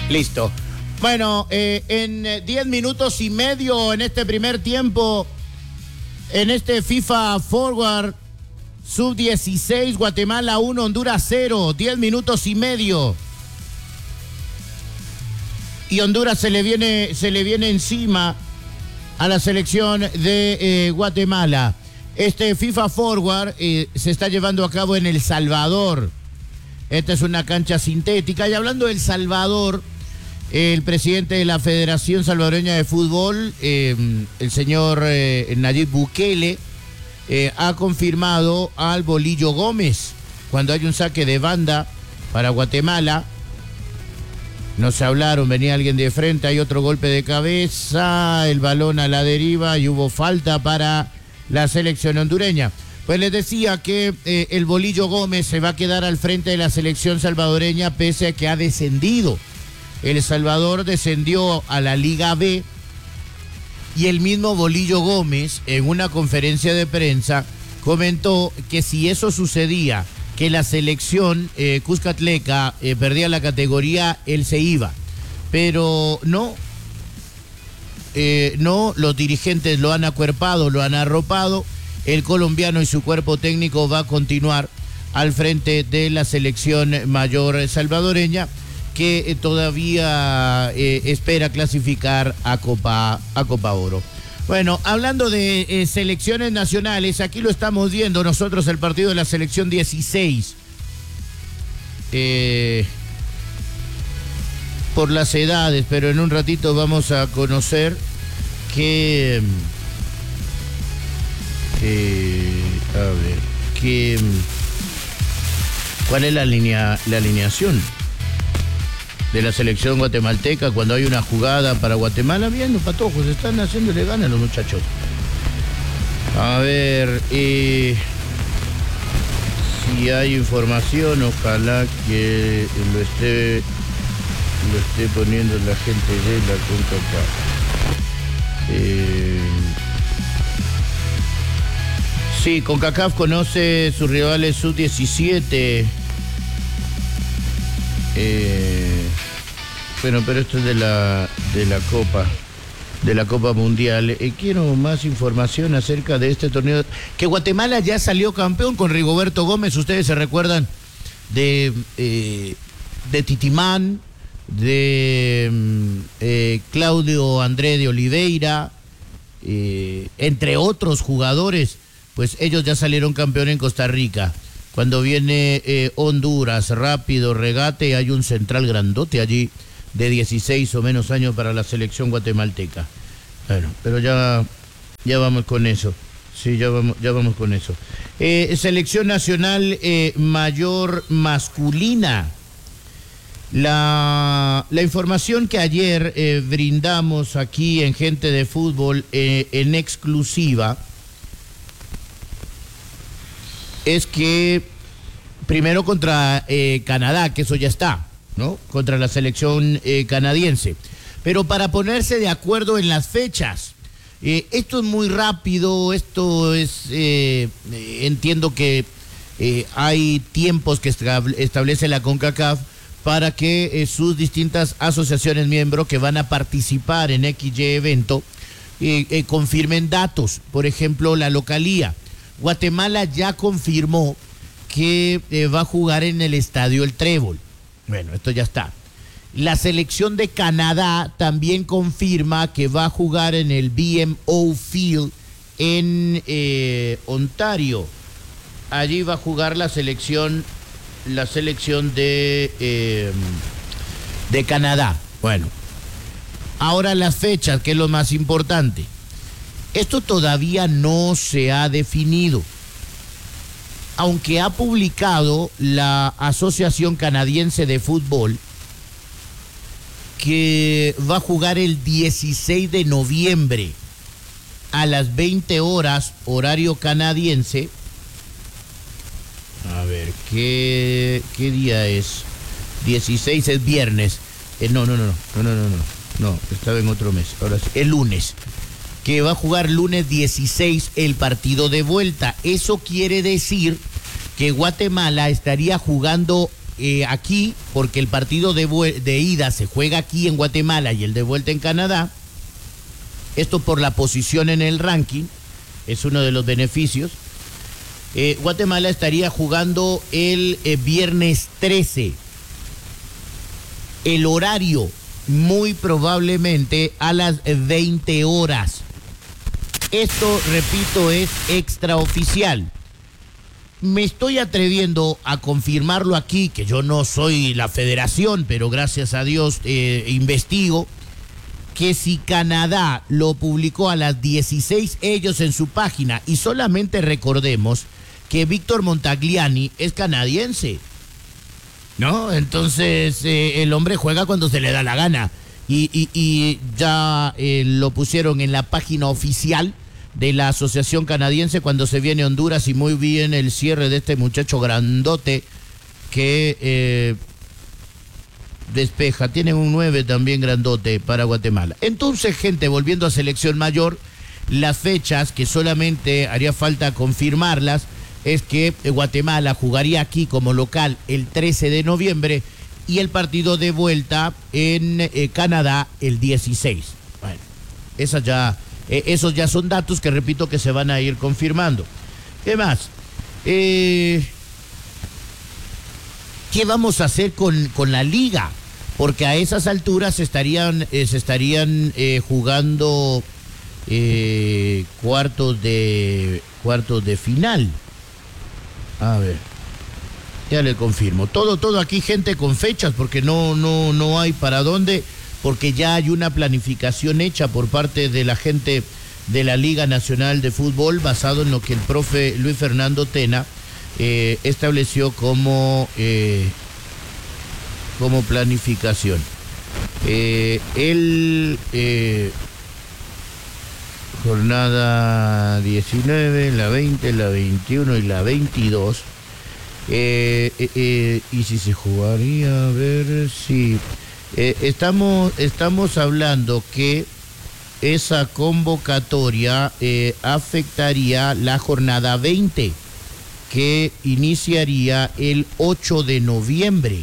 Listo. Bueno, en 10 minutos y medio en este primer tiempo, en este FIFA Forward Sub-16, Guatemala 1, Honduras 0, 10 minutos y medio. Y Honduras se le viene encima a la selección de Guatemala. Este FIFA Forward se está llevando a cabo en El Salvador. Esta es una cancha sintética. Y hablando de El Salvador, el presidente de la Federación Salvadoreña de Fútbol, el señor Nayib Bukele, ha confirmado al Bolillo Gómez cuando hay un saque de banda para Guatemala. No se hablaron, venía alguien de frente, hay otro golpe de cabeza, el balón a la deriva y hubo falta para la selección hondureña. Pues les decía que el Bolillo Gómez se va a quedar al frente de la selección salvadoreña pese a que ha descendido. El Salvador descendió a la Liga B y el mismo Bolillo Gómez en una conferencia de prensa comentó que si eso sucedía, que la selección Cuscatleca perdía la categoría, él se iba. Pero no, los dirigentes lo han acuerpado, lo han arropado. El colombiano y su cuerpo técnico va a continuar al frente de la selección mayor salvadoreña, que todavía espera clasificar a Copa Oro. Bueno, hablando de selecciones nacionales, aquí lo estamos viendo nosotros, el partido de la selección 16. Por las edades, pero en un ratito vamos a conocer que... ¿cuál es la alineación de la selección guatemalteca cuando hay una jugada para Guatemala? Bien, los patojos están haciéndole ganas a los muchachos. A ver, si hay información, ojalá que lo esté poniendo la gente de la CONCACAF. Sí, CONCACAF conoce sus rivales sub-17. Bueno, pero esto es de la Copa Mundial. Quiero más información acerca de este torneo. Que Guatemala ya salió campeón con Rigoberto Gómez. Ustedes se recuerdan de Titimán, de Claudio André de Oliveira, entre otros jugadores. Pues ellos ya salieron campeón en Costa Rica. Cuando viene Honduras, rápido, regate, hay un central grandote allí de 16 o menos años para la selección guatemalteca. Bueno, pero ya vamos con eso. Sí, ya vamos con eso. Selección nacional mayor masculina. La información que ayer brindamos aquí en Gente de Fútbol en exclusiva es que primero contra Canadá, que eso ya está, ¿no? Contra la selección canadiense. Pero para ponerse de acuerdo en las fechas, esto es muy rápido, esto es, entiendo que hay tiempos que establece la CONCACAF para que sus distintas asociaciones miembros que van a participar en XY evento confirmen datos. Por ejemplo, la localía. Guatemala ya confirmó que va a jugar en el estadio El Trébol. Bueno, esto ya está. La selección de Canadá también confirma que va a jugar en el BMO Field en Ontario. Allí va a jugar la selección de Canadá. Bueno, ahora las fechas, que es lo más importante. Esto todavía no se ha definido, aunque ha publicado la Asociación Canadiense de Fútbol que va a jugar el 16 de noviembre a las 20 horas, horario canadiense. A ver, ¿qué día es? 16 es viernes. No, estaba en otro mes. Ahora sí, el lunes. Que va a jugar lunes 16 el partido de vuelta. Eso quiere decir que Guatemala estaría jugando aquí, porque el partido de ida se juega aquí en Guatemala y el de vuelta en Canadá, esto por la posición en el ranking, es uno de los beneficios. Guatemala estaría jugando el viernes 13. El horario, muy probablemente a las 20 horas. Esto, repito, es extraoficial. Me estoy atreviendo a confirmarlo aquí, que yo no soy la federación, pero gracias a Dios investigo, que si Canadá lo publicó a las 16 ellos en su página, y solamente recordemos que Víctor Montagliani es canadiense, ¿no? Entonces el hombre juega cuando se le da la gana, y ya lo pusieron en la página oficial de la Asociación Canadiense cuando se viene a Honduras, y muy bien el cierre de este muchacho grandote que despeja, tiene un 9 también grandote para Guatemala. Entonces, gente, volviendo a selección mayor, las fechas que solamente haría falta confirmarlas es que Guatemala jugaría aquí como local el 13 de noviembre y el partido de vuelta en Canadá el 16. Bueno, esos ya son datos que, repito, que se van a ir confirmando. ¿Qué más? ¿Qué vamos a hacer con la liga? Porque a esas alturas se estarían jugando cuartos de final. A ver, ya le confirmo. Todo aquí, gente, con fechas, porque no hay para dónde, porque ya hay una planificación hecha por parte de la gente de la Liga Nacional de Fútbol, basado en lo que el profe Luis Fernando Tena estableció como planificación. Jornada 19, la 20, la 21 y la 22. Y si se jugaría, a ver si... estamos hablando que esa convocatoria afectaría la jornada 20, que iniciaría el 8 de noviembre.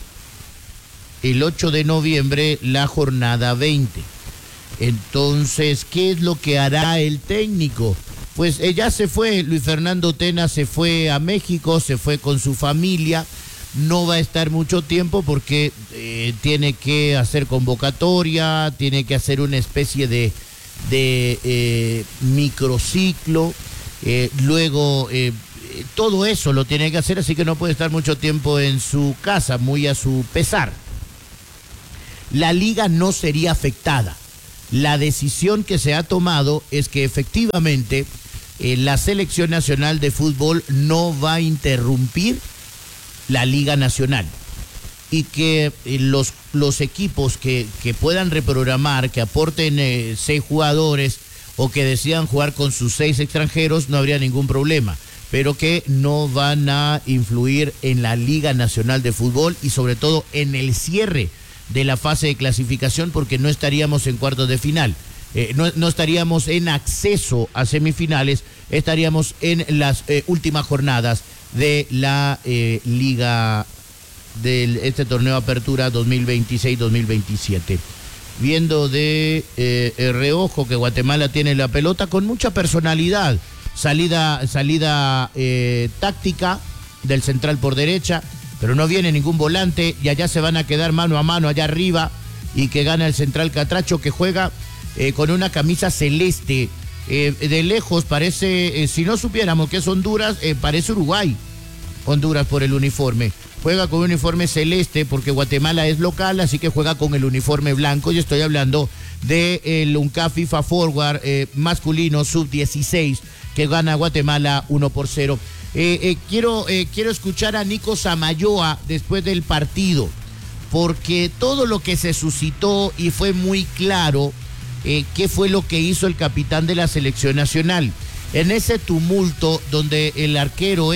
El 8 de noviembre, la jornada 20. Entonces, ¿qué es lo que hará el técnico? Pues ya se fue, Luis Fernando Tena se fue a México, se fue con su familia. No va a estar mucho tiempo porque tiene que hacer convocatoria, tiene que hacer una especie de microciclo, luego todo eso lo tiene que hacer, así que no puede estar mucho tiempo en su casa, muy a su pesar. La liga no sería afectada. La decisión que se ha tomado es que efectivamente la Selección Nacional de Fútbol no va a interrumpir la Liga Nacional, y que los equipos que puedan reprogramar, que aporten 6 jugadores o que decidan jugar con sus 6 extranjeros, no habría ningún problema, pero que no van a influir en la Liga Nacional de Fútbol y sobre todo en el cierre de la fase de clasificación, porque no estaríamos en cuartos de final, no estaríamos en acceso a semifinales, estaríamos en las últimas jornadas de la liga de este torneo Apertura 2026-2027. Viendo de reojo que Guatemala tiene la pelota con mucha personalidad, salida táctica del central por derecha, pero no viene ningún volante, y allá se van a quedar mano a mano allá arriba, y que gana el central Catracho, que juega con una camisa celeste. De lejos parece, si no supiéramos que es Honduras, parece Uruguay. Honduras por el uniforme. Juega con un uniforme celeste porque Guatemala es local, así que juega con el uniforme blanco. Y estoy hablando del UNCAF FIFA Forward masculino sub-16, que gana Guatemala 1-0. Quiero escuchar a Nico Samayoa después del partido, porque todo lo que se suscitó, y fue muy claro qué fue lo que hizo el capitán de la selección nacional. En ese tumulto donde el arquero,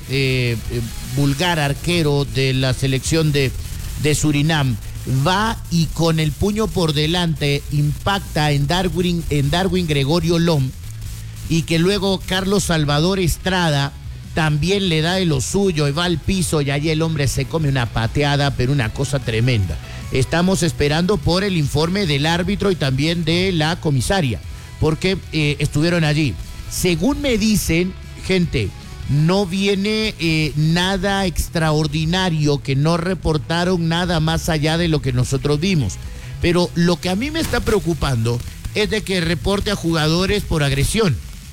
vulgar arquero de la selección de Surinam, va y con el puño por delante impacta en Darwin Gregorio Lom, y que luego Carlos Salvador Estrada también le da de lo suyo y va al piso y allí el hombre se come una pateada, pero una cosa tremenda. Estamos esperando por el informe del árbitro y también de la comisaria, porque estuvieron allí. Según me dicen, gente, no viene nada extraordinario, que no reportaron nada más allá de lo que nosotros vimos. Pero lo que a mí me está preocupando es de que reporte a jugadores por agresión.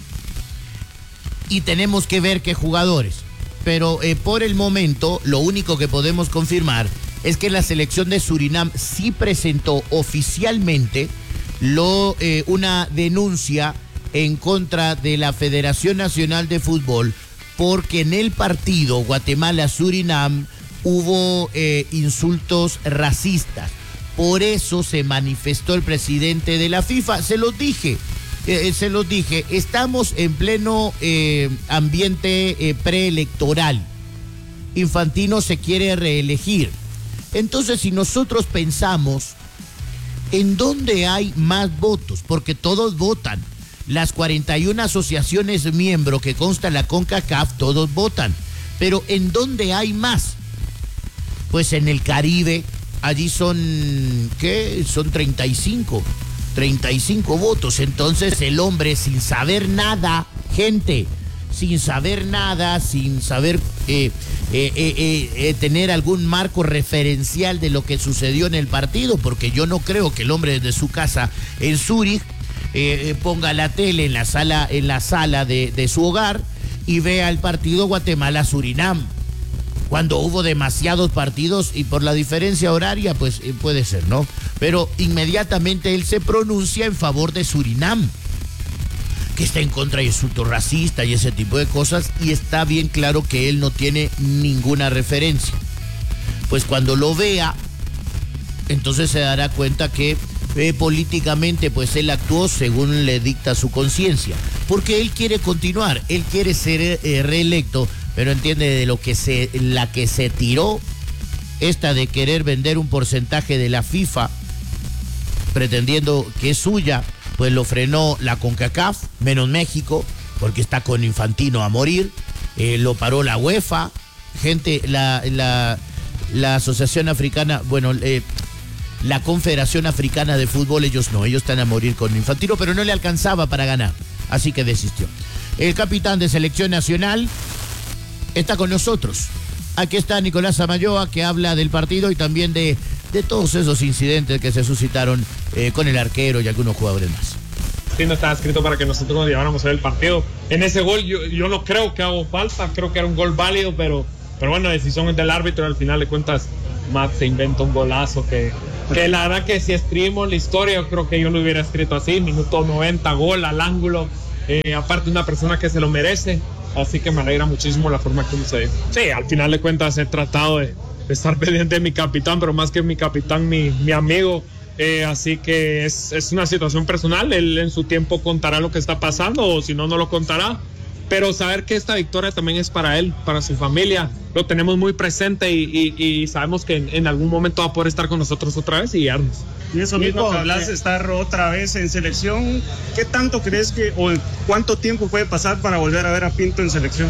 Y tenemos que ver qué jugadores. Pero por el momento, lo único que podemos confirmar es que la selección de Surinam sí presentó oficialmente una denuncia en contra de la Federación Nacional de Fútbol, porque en el partido Guatemala-Surinam hubo insultos racistas. Por eso se manifestó el presidente de la FIFA. Se los dije, estamos en pleno ambiente preelectoral. Infantino se quiere reelegir. Entonces, si nosotros pensamos en dónde hay más votos, porque todos votan, las 41 asociaciones miembros que consta la CONCACAF, todos votan, pero ¿en dónde hay más? Pues en el Caribe, allí son, ¿qué? Son 35 votos. Entonces el hombre, sin saber nada, gente, sin saber nada, sin saber tener algún marco referencial de lo que sucedió en el partido, porque yo no creo que el hombre desde su casa en Zúrich ponga la tele en la sala de su hogar y vea el partido Guatemala-Surinam, cuando hubo demasiados partidos y por la diferencia horaria, pues puede ser, ¿no? Pero inmediatamente él se pronuncia en favor de Surinam, que está en contra de insultos racistas y ese tipo de cosas, y está bien claro que él no tiene ninguna referencia. Pues cuando lo vea, entonces se dará cuenta que políticamente pues él actuó según le dicta su conciencia, porque él quiere continuar, él quiere ser reelecto, pero entiende de la que se tiró, esta de querer vender un porcentaje de la FIFA pretendiendo que es suya, pues lo frenó la CONCACAF, menos México, porque está con Infantino a morir, lo paró la UEFA, gente, la Asociación Africana, bueno, la Confederación Africana de Fútbol, ellos están a morir con Infantino, pero no le alcanzaba para ganar, así que desistió. El capitán de selección nacional está con nosotros. Aquí está Nicolás Samayoa, que habla del partido y también de todos esos incidentes que se suscitaron con el arquero y algunos jugadores más. Sí, no estaba escrito para que nosotros nos lleváramos a ver el partido. En ese gol yo no creo que hago falta, creo que era un gol válido, pero bueno, decisión del árbitro. Al final de cuentas, Matt se inventa un golazo que la verdad que si escribimos la historia, yo creo que yo lo hubiera escrito así, minuto 90, gol al ángulo, aparte una persona que se lo merece. Así que me alegra muchísimo la forma que se dio. Sí, al final de cuentas he tratado de estar pendiente de mi capitán, pero más que mi capitán, mi amigo. Así que es una situación personal. Él en su tiempo contará lo que está pasando, o si no, no lo contará. Pero saber que esta victoria también es para él, para su familia, lo tenemos muy presente y sabemos que en algún momento va a poder estar con nosotros otra vez y guiarnos. Y eso mismo que hablas de estar otra vez en selección, ¿qué tanto crees o cuánto tiempo puede pasar para volver a ver a Pinto en selección?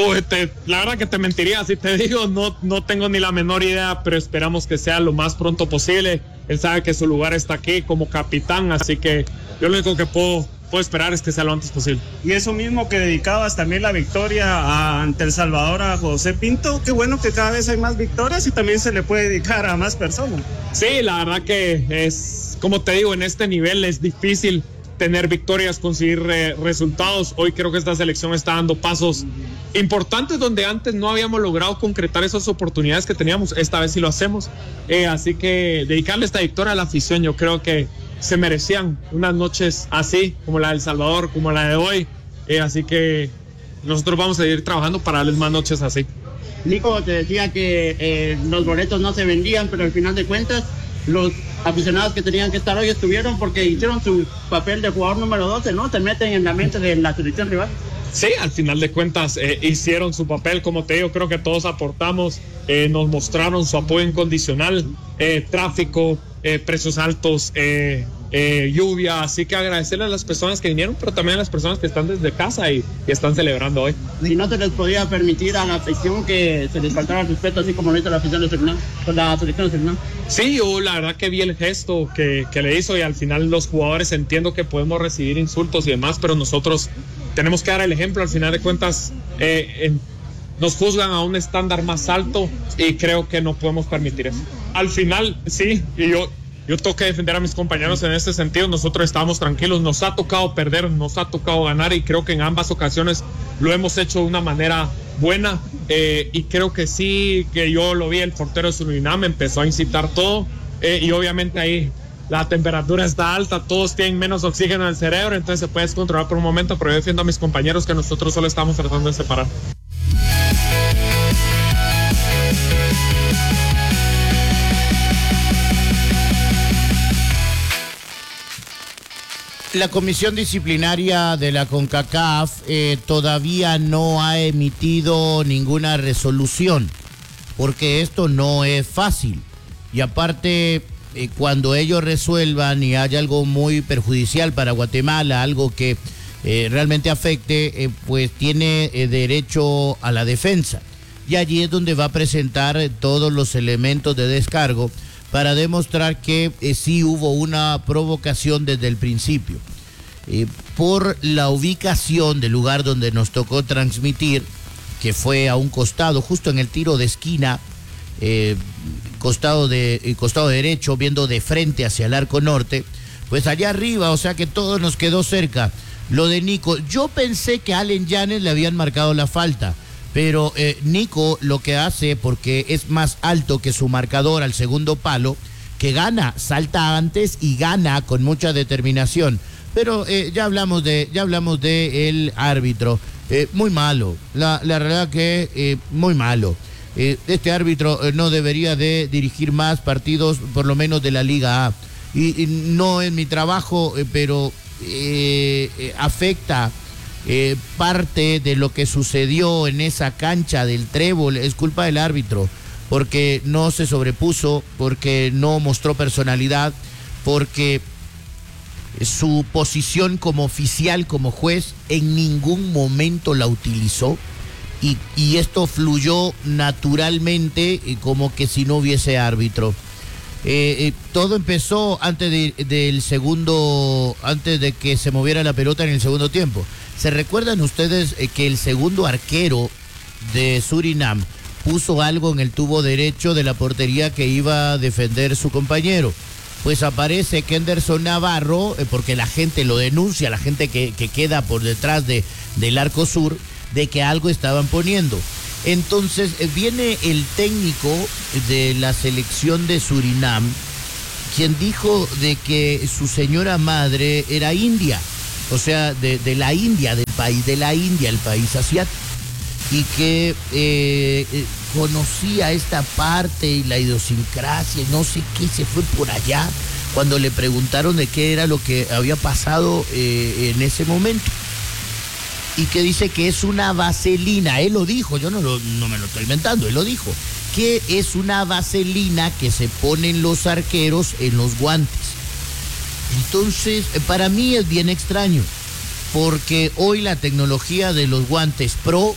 La verdad que te mentiría si te digo, no tengo ni la menor idea, pero esperamos que sea lo más pronto posible. Él sabe que su lugar está aquí como capitán, así que yo lo único que puedo esperar es que sea lo antes posible. Y eso mismo que dedicabas también la victoria ante El Salvador a José Pinto, qué bueno que cada vez hay más victorias y también se le puede dedicar a más personas. Sí, la verdad que es, como te digo, en este nivel es difícil tener victorias, conseguir resultados. Hoy creo que esta selección está dando pasos importantes donde antes no habíamos logrado concretar esas oportunidades que teníamos. Esta vez sí lo hacemos, así que dedicarle esta victoria a la afición, yo creo que se merecían unas noches así, como la de El Salvador, como la de hoy, así que nosotros vamos a seguir trabajando para darles más noches así. Nico, te decía que los boletos no se vendían, pero al final de cuentas los aficionados que tenían que estar hoy estuvieron porque hicieron su papel de jugador número 12, ¿no? Se meten en la mente de la selección rival. Sí, al final de cuentas hicieron su papel, como te digo, creo que todos aportamos, nos mostraron su apoyo incondicional, tráfico, precios altos, lluvia, así que agradecerle a las personas que vinieron, pero también a las personas que están desde casa y están celebrando hoy. Si no se les podía permitir a la afición que se les faltara el respeto, así como lo hizo la afición de Surinam, con la selección de Surinam. Sí, yo la verdad que vi el gesto que le hizo, y al final los jugadores, entiendo que podemos recibir insultos y demás, pero nosotros tenemos que dar el ejemplo. Al final de cuentas nos juzgan a un estándar más alto y creo que no podemos permitir eso. Al final sí, y yo tengo que defender a mis compañeros en este sentido. Nosotros estábamos tranquilos, nos ha tocado perder, nos ha tocado ganar, y creo que en ambas ocasiones lo hemos hecho de una manera buena, y creo que sí, que yo lo vi, el portero de Surinam empezó a incitar todo, y obviamente ahí la temperatura está alta, todos tienen menos oxígeno en el cerebro, entonces se puede descontrolar por un momento, pero yo defiendo a mis compañeros que nosotros solo estamos tratando de separar. La comisión disciplinaria de la CONCACAF todavía no ha emitido ninguna resolución, porque esto no es fácil. Y aparte, cuando ellos resuelvan y haya algo muy perjudicial para Guatemala, algo que realmente afecte, pues tiene derecho a la defensa. Y allí es donde va a presentar todos los elementos de descargo para demostrar que sí hubo una provocación desde el principio. Por la ubicación del lugar donde nos tocó transmitir, que fue a un costado, justo en el tiro de esquina, costado derecho, viendo de frente hacia el arco norte, pues allá arriba, o sea que todo nos quedó cerca. Lo de Nico, yo pensé que a Allen Yanes le habían marcado la falta, pero Nico lo que hace, porque es más alto que su marcador al segundo palo, que gana, salta antes y gana con mucha determinación. Pero ya hablamos de el árbitro, muy malo, la realidad que muy malo. Este árbitro no debería de dirigir más partidos, por lo menos de la Liga A. Y no es mi trabajo, pero afecta parte de lo que sucedió en esa cancha del Trébol. Es culpa del árbitro, porque no se sobrepuso, porque no mostró personalidad, porque su posición como oficial, como juez, en ningún momento la utilizó, y esto fluyó naturalmente, como que si no hubiese árbitro. Todo empezó antes de que se moviera la pelota en el segundo tiempo. ¿Se recuerdan ustedes que el segundo arquero de Surinam puso algo en el tubo derecho de la portería que iba a defender su compañero? Pues aparece Kenderson Navarro, porque la gente lo denuncia, la gente que queda por detrás del arco sur, de que algo estaban poniendo. Entonces viene el técnico de la selección de Surinam, quien dijo de que su señora madre era india, o sea, de la India, del país de la India, el país asiático, y que conocía esta parte y la idiosincrasia, no sé qué, se fue por allá cuando le preguntaron de qué era lo que había pasado en ese momento. Y que dice que es una vaselina, él lo dijo, yo no me lo estoy inventando, él lo dijo, que es una vaselina que se ponen los arqueros en los guantes. Entonces, para mí es bien extraño, porque hoy la tecnología de los guantes Pro